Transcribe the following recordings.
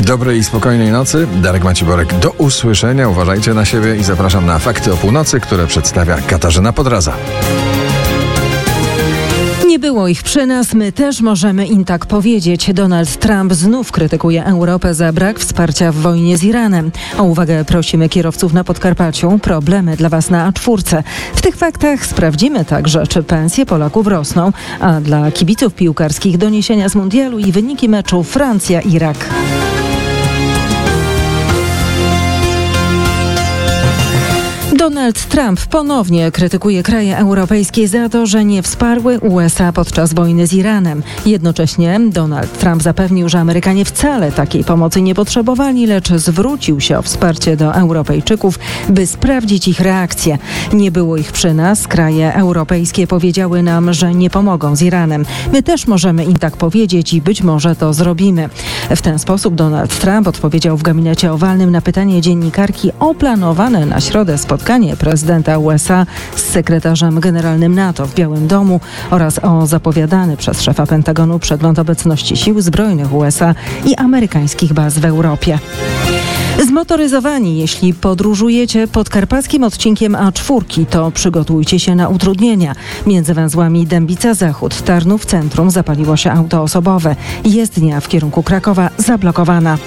Dobrej i spokojnej nocy. Darek Maciborek, do usłyszenia. Uważajcie na siebie i zapraszam na Fakty o północy, które przedstawia Katarzyna Podraza. Nie było ich przy nas, my też możemy im tak powiedzieć. Donald Trump znów krytykuje Europę za brak wsparcia w wojnie z Iranem. O uwagę prosimy kierowców na Podkarpaciu. Problemy dla Was na A4. W tych faktach sprawdzimy także, czy pensje Polaków rosną, a dla kibiców piłkarskich doniesienia z mundialu i wyniki meczu Francja-Irak. Donald Trump ponownie krytykuje kraje europejskie za to, że nie wsparły USA podczas wojny z Iranem. Jednocześnie Donald Trump zapewnił, że Amerykanie wcale takiej pomocy nie potrzebowali, lecz zwrócił się o wsparcie do Europejczyków, by sprawdzić ich reakcję. Nie było ich przy nas. Kraje europejskie powiedziały nam, że nie pomogą z Iranem. My też możemy im tak powiedzieć i być może to zrobimy. W ten sposób Donald Trump odpowiedział w gabinecie owalnym na pytanie dziennikarki o planowane na środę spotkanie prezydenta USA z sekretarzem generalnym NATO w Białym Domu oraz o zapowiadany przez szefa Pentagonu przegląd obecności sił zbrojnych USA i amerykańskich baz w Europie. Zmotoryzowani, jeśli podróżujecie podkarpackim odcinkiem A4, to przygotujcie się na utrudnienia. Między węzłami Dębica Zachód, Tarnów Centrum zapaliło się auto osobowe. Jezdnia w kierunku Krakowa zablokowana.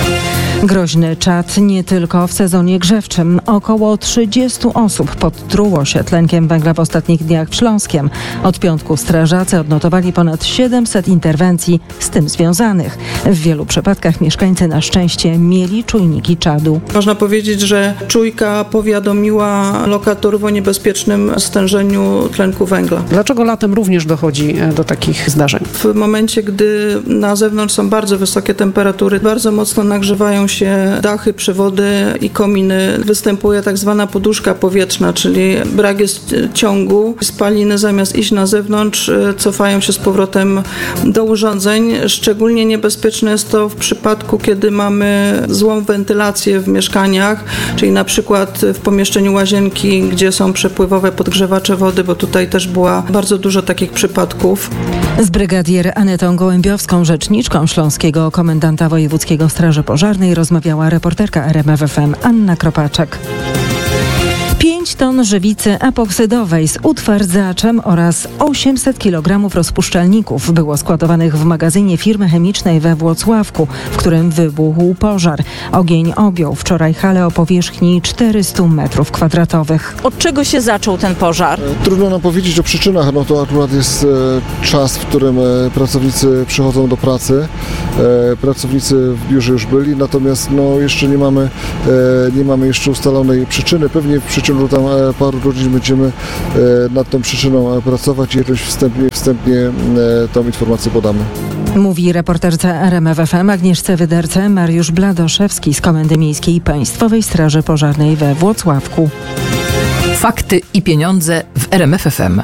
Groźny czad nie tylko w sezonie grzewczym. Około 30 osób podtruło się tlenkiem węgla w ostatnich dniach w Śląskiem. Od piątku strażacy odnotowali ponad 700 interwencji z tym związanych. W wielu przypadkach mieszkańcy na szczęście mieli czujniki czadu. Można powiedzieć, że czujka powiadomiła lokatorów o niebezpiecznym stężeniu tlenku węgla. Dlaczego latem również dochodzi do takich zdarzeń? W momencie, gdy na zewnątrz są bardzo wysokie temperatury, bardzo mocno nagrzewają się dachy, przewody i kominy. Występuje tak zwana poduszka powietrzna, czyli brak jest ciągu. Spaliny zamiast iść na zewnątrz cofają się z powrotem do urządzeń. Szczególnie niebezpieczne jest to w przypadku, kiedy mamy złą wentylację w mieszkaniach, czyli na przykład w pomieszczeniu łazienki, gdzie są przepływowe podgrzewacze wody, bo tutaj też była bardzo dużo takich przypadków. Z brygadier Anetą Gołębiowską, rzeczniczką Śląskiego Komendanta Wojewódzkiego Straży Pożarnej, rozmawiała reporterka RMF FM Anna Kropaczek. 5 ton żywicy epoksydowej z utwardzaczem oraz 800 kg rozpuszczalników było składowanych w magazynie firmy chemicznej we Włocławku, w którym wybuchł pożar. Ogień objął wczoraj halę o powierzchni 400 m2. Od czego się zaczął ten pożar? Trudno nam powiedzieć o przyczynach. No to akurat jest czas, w którym pracownicy przychodzą do pracy. Pracownicy w biurze już byli, natomiast jeszcze nie mamy jeszcze ustalonej przyczyny. Pewnie w przeciągu tam paru godzin będziemy nad tą przyczyną pracować i jakoś wstępnie tą informację podamy. Mówi reporterce RMF FM Agnieszce Wyderce Mariusz Bladoszewski z Komendy Miejskiej Państwowej Straży Pożarnej we Włocławku. Fakty i pieniądze w RMF FM.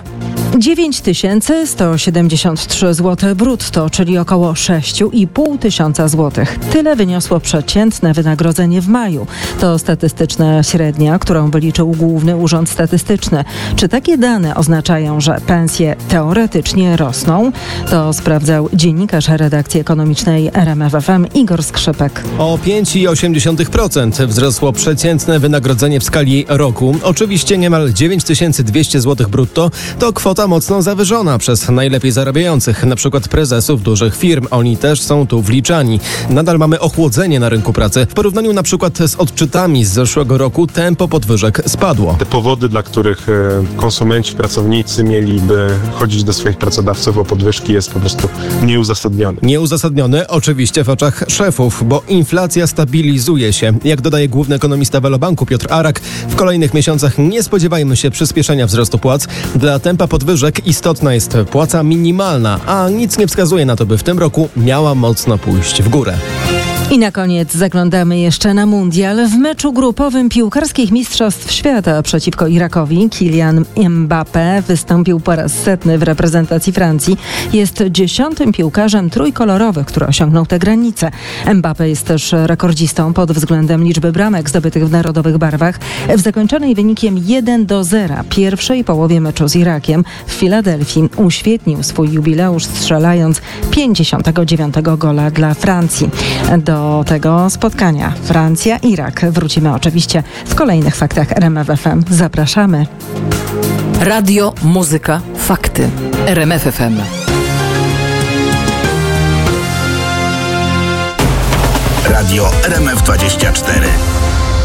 9173 zł brutto, czyli około 6,5 tysiąca złotych. Tyle wyniosło przeciętne wynagrodzenie w maju. To statystyczna średnia, którą wyliczył Główny Urząd Statystyczny. Czy takie dane oznaczają, że pensje teoretycznie rosną? To sprawdzał dziennikarz redakcji ekonomicznej RMF FM Igor Skrzypek. O 5,8% wzrosło przeciętne wynagrodzenie w skali roku. Oczywiście niemal 9200 zł brutto to kwota mocno zawyżona przez najlepiej zarabiających, na przykład prezesów dużych firm. Oni też są tu wliczani. Nadal mamy ochłodzenie na rynku pracy. W porównaniu na przykład z odczytami z zeszłego roku tempo podwyżek spadło. Te powody, dla których konsumenci, pracownicy mieliby chodzić do swoich pracodawców o podwyżki, jest po prostu nieuzasadniony. Nieuzasadniony oczywiście w oczach szefów, bo inflacja stabilizuje się. Jak dodaje główny ekonomista Velobanku Piotr Arak, w kolejnych miesiącach nie spodziewajmy się przyspieszenia wzrostu płac. Dla tempa podwyżek istotna jest płaca minimalna, a nic nie wskazuje na to, by w tym roku miała mocno pójść w górę. I na koniec zaglądamy jeszcze na mundial. W meczu grupowym piłkarskich mistrzostw świata przeciwko Irakowi Kylian Mbappé wystąpił po raz 100 w reprezentacji Francji. Jest 10. piłkarzem trójkolorowych, który osiągnął tę granicę. Mbappé jest też rekordzistą pod względem liczby bramek zdobytych w narodowych barwach w zakończonej wynikiem 1-0 pierwszej połowie meczu z Irakiem w Filadelfii. Uświetnił swój jubileusz strzelając 59. gola dla Francji. Do do tego spotkania. Francja, Irak. Wrócimy oczywiście w kolejnych faktach RMF FM. Zapraszamy. Radio, muzyka, fakty. RMF FM. Radio RMF24.